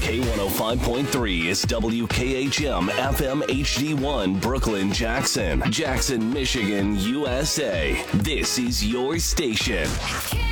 K105.3 is WKHM FM HD1 Brooklyn, Jackson, Michigan, USA. This is your station.